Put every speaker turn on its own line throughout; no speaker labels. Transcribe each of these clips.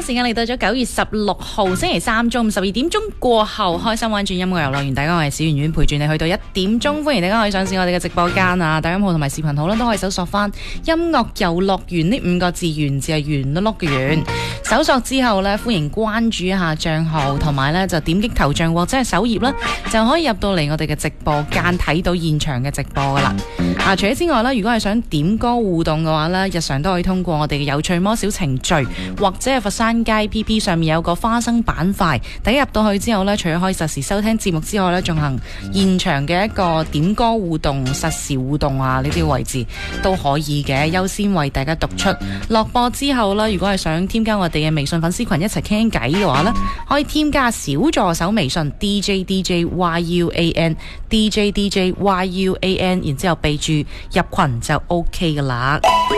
時間嚟到咗9月16號星期三中午12點鐘過後，開心玩轉音樂遊樂園，大家我係小圓圓，陪住你去到1點鐘，歡迎大家可以上線我哋嘅直播間啊，抖音號同埋視頻號都可以搜索翻音樂遊樂園呢5個字，圓字係圓碌碌嘅圓。搜索之後呢，歡迎關注一下賬號，同埋呢就點擊頭像或者係首頁啦，就可以入到嚟我哋嘅直播間睇到現場嘅直播噶啦。除咗之外呢，如果係想點歌互動嘅話呢，日常都可以通過我哋嘅有趣魔小程序，或者係佛山街 PP 上面有個花生板塊，大家入到去之後呢，除咗可以實時收聽節目之外呢，進行現場嘅一個點歌互動、實時互動啊，呢啲位置都可以嘅，優先為大家讀出。落播之後呢，如果係想添加我哋嘅微信粉絲群一齊傾偈嘅話呢，可以添加小助手微信 DJDJYUAN DJDJYUAN， 然之後備注入群就 OK 噶啦。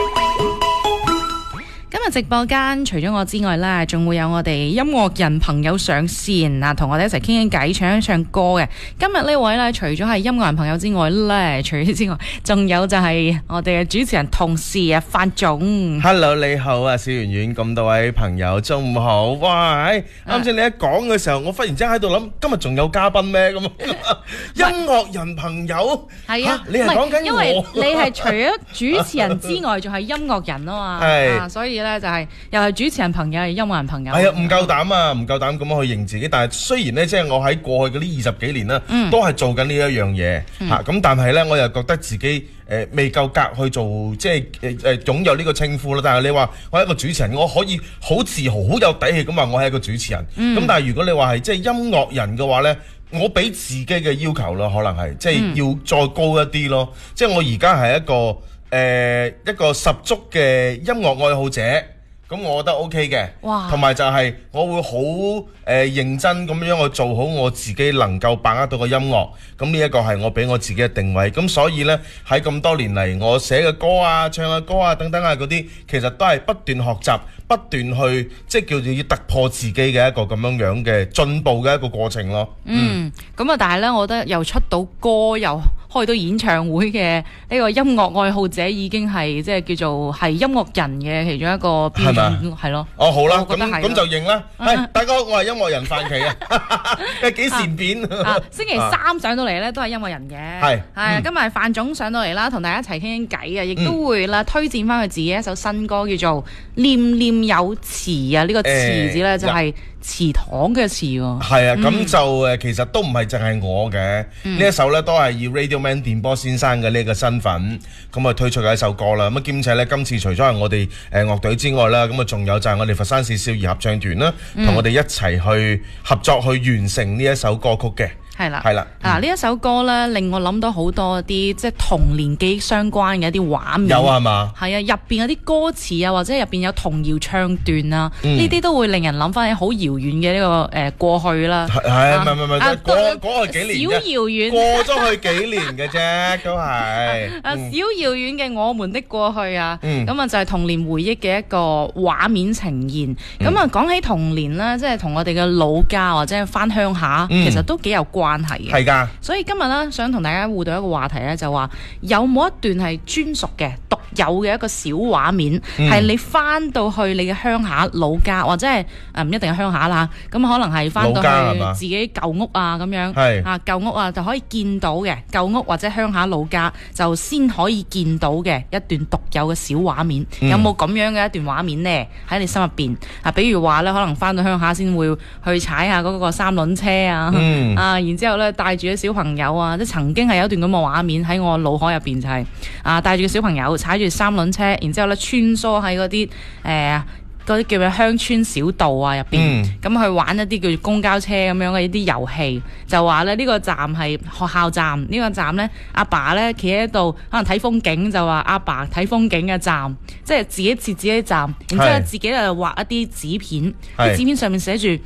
今日直播間除咗我之外呢，仲會有我哋音樂人朋友上線啊，同我哋一齊傾傾偈、唱一唱歌嘅。今日呢位呢，除咗係音樂人朋友之外呢，除咗之外，仲有就係我哋嘅主持人同事啊，范總。
Hello， 你好啊，小圓圓，咁多位朋友中午好。哇，啱先你一講嘅時候，我忽然之間喺度諗，今日仲有嘉賓咩咁？音樂人朋友
係啊，
你係講緊我，
因為你係除咗主持人之外，仲係音樂人啊嘛，
係，
所以呢就係又係主持人朋友，係音樂人朋友。
係啊，唔夠膽啊，唔夠膽咁樣去認自己。但係雖然呢，即係我喺過去嗰啲20幾年啦，都係做緊呢一樣嘢嚇。咁但係呢，我又覺得自己未夠格去做，即係擁有呢個稱呼啦。但係你話我係一個主持人，我可以好自豪、好有底氣咁話我係一個主持人。咁但係如果你話係即係音樂人嘅話呢，我俾自己嘅要求啦，可能係即係要再高一啲咯。即係我而家係一個十足嘅音樂愛好者。咁我覺得 OK 嘅，同埋就係我會好認真咁樣去做好我自己能夠把握到嘅音樂，咁呢一個係我俾我自己嘅定位。咁所以呢，喺咁多年嚟，我寫嘅歌啊、唱嘅歌啊等等啊嗰啲，其實都係不斷學習、不斷去即係叫做要突破自己嘅一個咁樣嘅進步嘅一個過程咯。
咁啊，但係呢，我覺得又出到歌又開到演唱會嘅呢個音樂愛好者已經係即係叫做係音樂人嘅其中一個標準，係咯。
哦，好啦，咁就認啦。係，大哥，我係音樂人范琪啊，幾善變。
星期三上到嚟咧都係音樂人嘅，係今日係范總上到嚟啦，同大家一齊傾傾偈啊，亦都會啦推薦翻佢自己一首新歌叫做《念念有詞》啊，呢個詞字咧就係祠堂嘅祠喎。係
啊，咁就其實都唔係淨係我嘅，呢一首咧都係以 Radio Man 電波先生嘅呢個身份咁啊推出嘅一首歌啦。咁兼且咧今次除咗係我哋樂隊之外啦，咁啊仲有就係我哋佛山市少兒合唱團啦，同我哋一齊去合作去完成呢一首歌曲嘅。係啦，呢
一首歌咧令我諗到好多啲即係童年記憶相關嘅一啲畫面。
有啊嘛？
係啊，入邊有啲歌詞啊，或者入邊有童謠唱段啊，呢啲都會令人諗翻起好遙遠嘅呢個過去啦。
係，唔係，過去幾年
小遙遠，
過咗去幾年嘅啫，都係。
小遙遠嘅我們的過去啊，咁啊就係童年回憶嘅一個畫面呈現。咁啊講起童年咧，即係同我哋嘅老家或者係翻鄉下，其實都幾有關係嘅，
係㗎。
所以今日咧想同大家互動一個話題咧，就話有冇一段係專屬嘅、獨有嘅一個小畫面，係你翻到去你嘅鄉下老家，或者係唔一定係鄉下啦，咁可能係翻到去自己舊屋啊咁樣，舊屋啊就可以見到嘅舊屋或者鄉下老家就先可以見到嘅一段獨有嘅小畫面，有冇咁樣嘅一段畫面呢？喺你心入邊比如話咧，可能翻到鄉下先會去踩下嗰個三輪車啊，然之後咧帶住啲小朋友啊，即係曾經係有一段咁嘅畫面喺我腦海入邊，就係帶住個小朋友踩住三輪車，然之後咧穿梭喺嗰啲嗰啲叫咩鄉村小道啊入邊，咁去玩一啲叫做公交車咁樣嘅一啲遊戲，就話咧呢個站係學校站，呢個站咧阿爸咧企喺度可能睇風景，就話阿爸睇風景嘅站，即係自己設自己站，然之後自己就畫一啲紙片，啲紙片上面寫住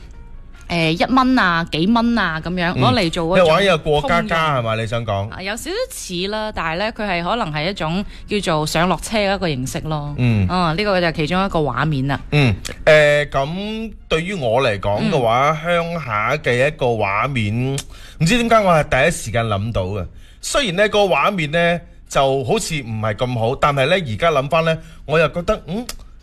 1蚊啊、幾蚊啊咁樣攞嚟做嗰種。
你玩呢個過家家係咪？你想講？
有少少似啦，但係咧佢係可能係一種叫做上落車嘅一個形式咯。呢個就係其中一個畫面啦。
咁對於我嚟講嘅話，鄉下嘅一個畫面，唔知點解我係第一時間諗到嘅。雖然呢個畫面呢就好似唔係咁好，但係呢而家諗翻呢，我又覺得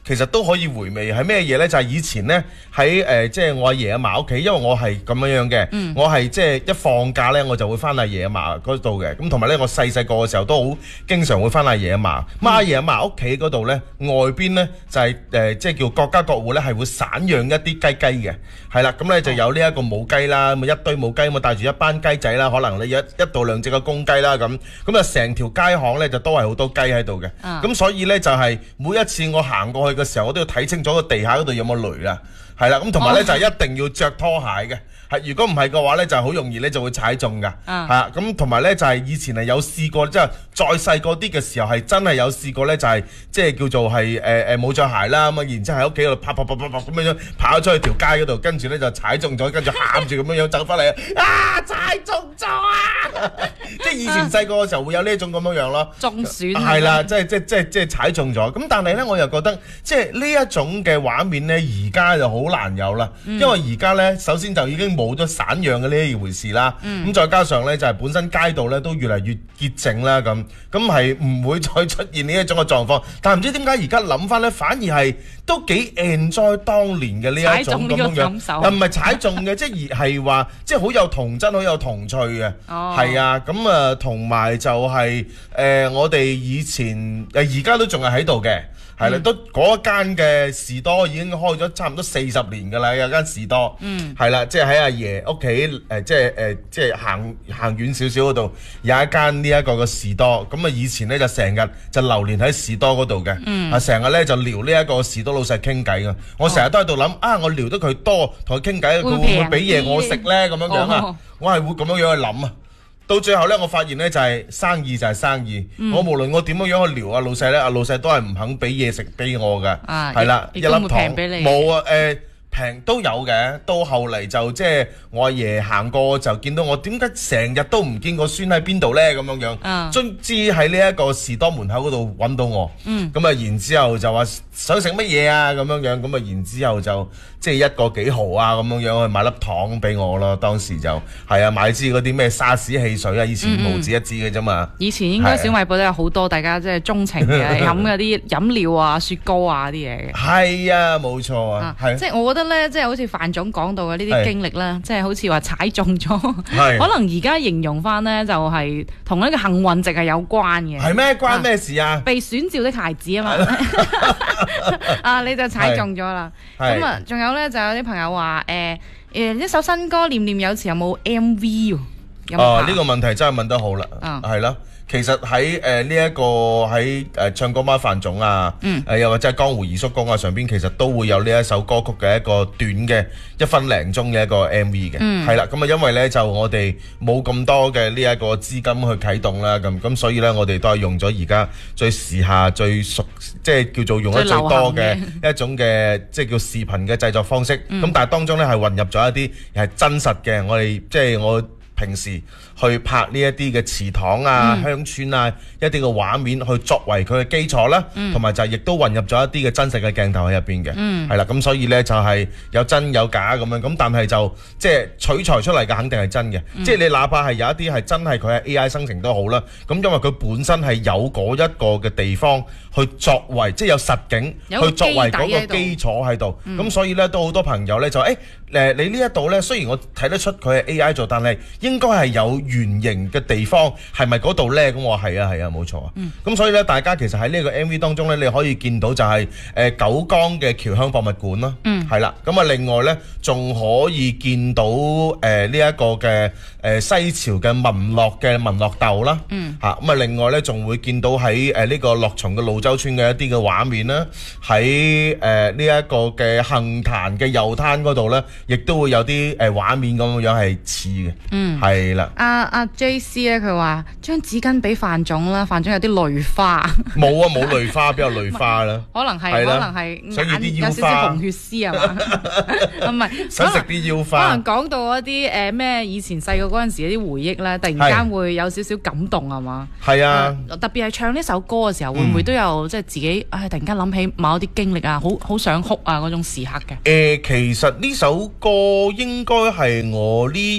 其實都可以回味。係咩嘢呢？就係以前呢，喺即係我阿爺阿嫲屋企，因為我係咁樣嘅，我係即係一放假呢，我就會翻阿爺阿嫲嗰度嘅。咁同埋呢，我細個嘅時候都好經常會翻阿爺阿嫲。阿爺阿嫲屋企嗰度呢，外邊呢，就係即係叫各家各戶呢，係會散養一啲雞嘅，係啦。咁呢就有呢一個母雞啦，咁一堆母雞咁帶住一班雞仔啦，可能你一到兩隻嘅公雞啦咁啊成條街巷呢，就都係好多雞喺度嘅。咁所以呢，就係每一次我行過去嘅時候，我都要睇清楚個地下嗰度有冇雷啦，係啦。咁同埋呢，就係一定要着拖鞋嘅。如果唔係嘅話呢，就好容易呢就會踩中㗎。咁同埋呢，就係以前係有試過，即係再細個啲嘅時候係真係有試過呢，就係即係叫做係冇着鞋啦，咁然之後喺屋企度啪咁樣跑咗出去條街嗰度，跟住呢就踩中咗，跟住喊住咁樣走翻嚟，踩中咗啊！即係以前細個嘅時候會有呢一種咁樣咯，
中選
係啦，即係踩中咗。咁但係呢，我又覺得即係呢一種嘅畫面呢，而家就好難有啦，因為而家呢，首先就已經冇咗散養嘅呢一回事啦，咁再加上呢，就係本身街道呢都越嚟越潔淨啦，咁係唔會再出現呢一種嘅狀況。但係唔知點解而家諗翻呢，反而係都幾 enjoy 當年嘅呢一種咁樣樣，又唔係踩中嘅，即係而係話即係好有童真、好有童趣嘅，係啊，咁啊同埋就係我哋以前而家都仲係喺度嘅。係啦，都嗰間嘅士多已經開咗差唔多40年㗎啦，有間士多，係啦，即係喺阿爺屋企即係行遠少少嗰度有一間呢一個嘅士多。咁啊以前咧就成日就流連喺士多嗰度嘅，成日咧就撩呢一個士多老細傾偈㗎。我成日都喺度諗我撩得佢多，同佢傾偈，佢會唔會俾嘢我食咧？咁樣樣啊，我係會咁樣樣去諗啊。到最後咧，我發現咧就係生意就係生意。我無論我點樣樣去撩老細咧，老細都係唔肯俾嘢食俾我㗎。係啦，一粒糖冇啊，平都有嘅。到後嚟就即係我阿爺行過就見到我，點解成日都唔見個孫喺邊度咧？咁樣樣，終之喺呢一個士多門口嗰度揾到我。咁啊，然之後就話想食乜嘢啊？咁樣樣，咁啊，然之後就即係一個幾毫啊咁樣樣去買粒糖俾我咯。當時就係啊，買支嗰啲咩沙士汽水啊，以前毫子一支嘅啫嘛。
以前應該小賣部都有好多大家即係鍾情嘅飲嗰啲飲料啊、雪糕啊啲嘢嘅。
係啊，冇錯啊，
即係我覺得咧，即係好似范總講到嘅呢啲經歷啦，即係好似話踩中咗，可能而家形容翻咧就係同呢個幸運值係有關嘅。
係咩？關咩事啊？
被選召的孩子啊嘛，你就踩中咗啦。咁啊，仲有咧就有啲朋友話一首新歌《念念有詞》有冇 MV 喎？
呢個問題真係問得好啦，係啦。其實喺呢一個喺唱歌嗎范總啊，又或者係江湖二叔公啊上邊，其實都會有呢一首歌曲嘅一個短嘅1分零鐘嘅一個 MV 嘅，係啦。咁啊，因為呢，就我哋冇咁多嘅呢一個資金去啟動啦，咁所以呢，我哋都係用咗而家最時下最熟，即係叫做用得最多嘅一種嘅即係叫視頻嘅製作方式。咁但係當中呢，係混入咗一啲係真實嘅，我哋即係我平時去拍呢一啲嘅祠堂啊、鄉村啊一啲嘅畫面，去作為佢嘅基礎啦，同埋就亦都混入咗一啲嘅真實嘅鏡頭喺入邊嘅，係啦。咁所以呢，就係有真有假咁樣，咁但係就即係取材出嚟嘅肯定係真嘅，即係你哪怕係有一啲係真係佢係 AI 生成都好啦，咁因為佢本身係有嗰一個嘅地方去作為，即係有實景去作為嗰個基礎喺度，咁所以呢，都好多朋友呢，就你呢一度呢，雖然我睇得出佢係 AI 做，但係應該係有原型嘅地方，係咪嗰度呢？咁我係啊，冇錯啊。咁所以呢，大家其實喺呢個 MV 當中呢，你可以見到就係九江嘅僑鄉博物館啦，係啦。咁啊，另外呢，仲可以見到呢一個嘅西潮嘅文樂竇啦，咁啊，另外呢，仲會見到喺呢個樂松嘅蘆洲村嘅一啲嘅畫面啦，喺呢一個嘅杏壇嘅右灘嗰度呢，亦都會有啲畫面咁樣係似嘅，係啦。
阿 JC 咧，佢話將紙巾俾范總啦，范總有啲淚花。冇
淚花，邊有淚花啦？可能係想要啲腰花，有少少紅血絲係嘛？唔係，想食啲腰花。可能講到一啲咩以前細個嗰陣時嗰啲回憶咧，突然間會有少少感動係嘛？係啊，特別係唱呢首歌嘅時候，會唔會都有即係自己突然間諗起某一啲經歷啊，好想哭啊嗰種時刻嘅？ 其實呢首歌應該係我呢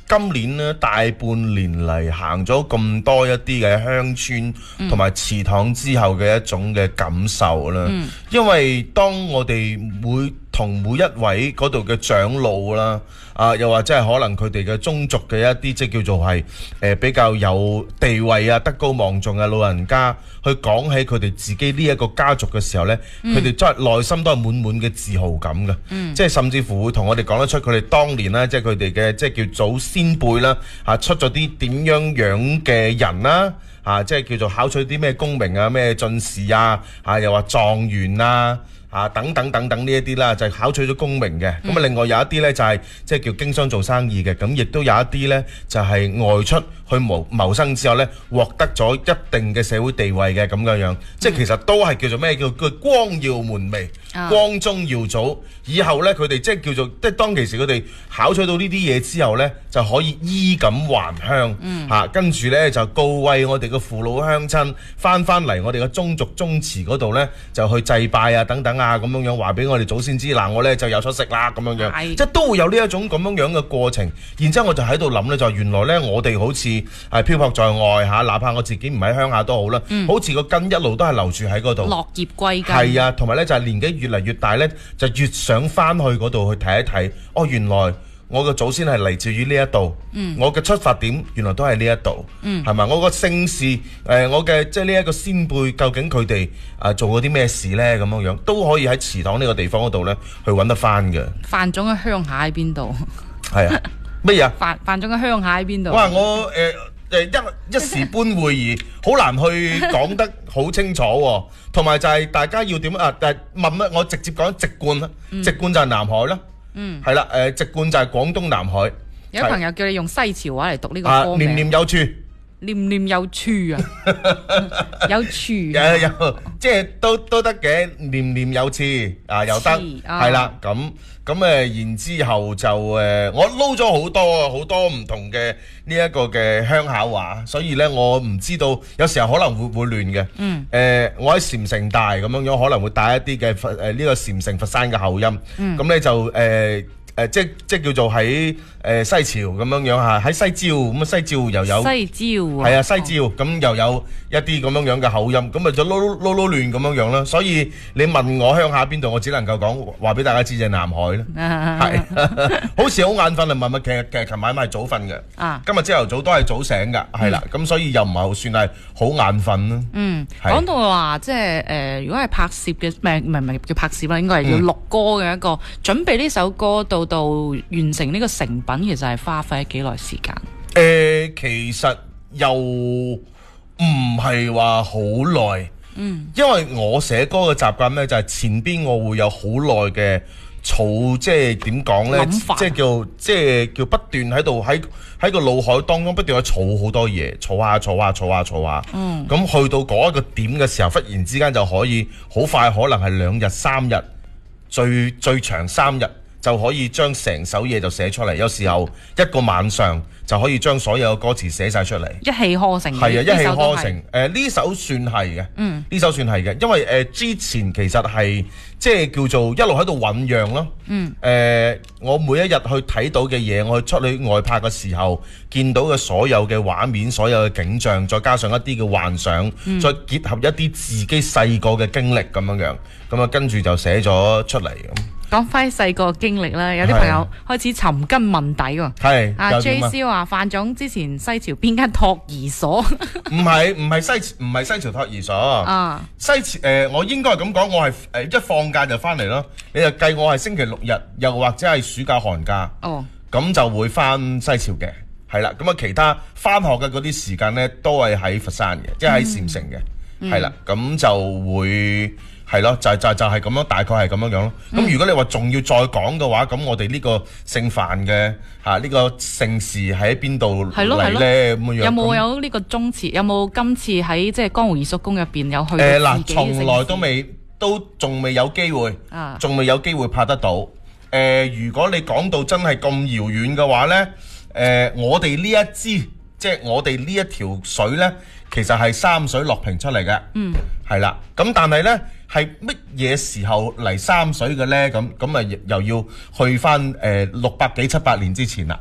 今年呢大半年嚟行咗咁多一啲嘅鄉村同埋祠堂之後嘅一種嘅感受啦。因為當我哋同每一位嗰度嘅長老啦，又或者係可能佢哋嘅宗族嘅一啲即係叫做係比較有地位啊、德高望重嘅老人家，去講起佢哋自己呢一個家族嘅時候呢，佢哋真係內心都係滿滿嘅自豪感嘅，即係甚至乎會同我哋講得出佢哋當年啦，即係佢哋嘅即係叫祖先輩啦，出咗啲點樣嘅人啦。即係叫做考取啲咩功名啊、咩進士啊，又話狀元啊，等等呢一啲啦，就係考取咗功名嘅。咁另外有一啲呢，就係即係叫經商做生意嘅，咁亦都有一啲呢，就係外出去謀生之後呢，獲得咗一定嘅社會地位嘅咁樣，即係其實都係叫做咩叫光耀門楣、光宗耀祖。以後呢，佢哋即係叫做即係當其時佢哋考取到呢啲嘢之後呢，就可以衣錦還鄉，跟住呢，就告慰我哋嘅父老鄉親翻嚟我哋嘅宗族宗祠嗰度呢，就去祭拜啊等等啊咁樣話俾我哋祖先知，嗱我呢就有所食啦咁樣，即係都會有呢一種咁樣嘅過程。然之後我就喺度諗呢，就原來呢，我哋好似係漂泊在外哪怕我自己唔喺鄉下都好啦，好似個根一路都係留住喺嗰度，
落葉歸根。
係啊，同埋呢，就係年紀越嚟越大呢，就越想翻去嗰度去睇一睇。原來我嘅祖先係嚟自於呢一度，我嘅出發點原來都係呢一度，係咪？我個姓氏我嘅即係呢一個先輩，究竟佢哋做過啲咩事呢？咁樣都可以喺祠堂呢個地方嗰度呢去揾得翻嘅。范總嘅鄉下喺邊度？係啊，乜嘢？范總嘅鄉下喺邊度？哇！我一時搬會議，好難去講得好清楚喎。同埋就係大家要點問我直接講直貫啦，直貫就係南海啦。係啦，直貫就係廣東南海。有朋友叫你用西樵話嚟讀呢個歌名。念念有處。念念有處啊，有處。有，即係都得嘅，念念有次又得，係啦，咁然之後就我撈咗好多唔同嘅呢一個嘅鄉下話，所以咧我唔知道，有時候可能會亂嘅。我喺禪城大咁樣可能會帶一啲嘅呢個禪城佛山嘅口音，咁咧就即叫做喺西樵咁樣喺西樵咁西樵又有西樵係啊西樵咁又有一啲咁樣嘅口音，咁就撈亂咁樣啦。所以你問我鄉下邊度，我只能夠講話俾大家知就係南海啦。係好似好眼瞓啊！問其實琴晚係早瞓嘅，今日朝頭早都係早醒㗎，係啦。咁所以又唔係算係好眼瞓啦。講到話即係如果係拍攝嘅，唔係叫拍攝啦，應該係要錄歌嘅一個準備呢首歌到完成呢個成品，其實係花費幾耐時間？其實又唔係話好耐，因為我寫歌嘅習慣呢，就係前邊我會有好耐嘅儲，即係點講呢？即係叫不斷喺度喺個腦海當中不斷去儲好多嘢，儲下。咁去到嗰一個點嘅時候，忽然之間就可以好快，可能係2日3日，最長3日。就可以將成首嘢就寫出嚟，有時候一個晚上就可以將所有嘅歌詞寫晒出嚟，一氣呵成。係啊，一氣呵成。呢首算係嘅，呢首算係嘅，因為之前其實係即係叫做一路喺度醖釀咯。我每一日去睇到嘅嘢，我去出去外拍嘅時候見到嘅所有嘅畫面、所有嘅景象，再加上一啲嘅幻想，再結合一啲自己細個嘅經歷咁樣，咁啊跟住就寫咗出嚟咁。講翻細個經歷啦，有啲朋友開始尋根問底喎。係阿 J.C. 話范總之前西樵邊間托兒所？唔係西樵托兒所。西樵我應該係咁講，我係一放假就翻嚟咯。你就計我係星期6日，又或者係暑假寒假。咁就會翻西樵嘅，係啦。咁其他翻學嘅嗰啲時間呢，都係喺佛山嘅，即係喺禪城嘅，係啦。咁就會。係咯，就係咁樣，大概係咁樣咯。咁如果你話仲要再講嘅話，咁我哋呢個姓范嘅呢個姓氏喺邊度嚟咧？咁樣有冇有呢個宗祠？有冇今次喺即係江湖二叔公入邊有去？嗱，從來都仲未有機會，仲未有機會拍得到。如果你講到真係咁遙遠嘅話咧，我哋呢一支即係我哋呢一條水咧，其實係三水落平出嚟嘅。係啦。咁但係咧。係乜嘢時候嚟三水嘅呢？咁又要去翻600幾700年之前啦。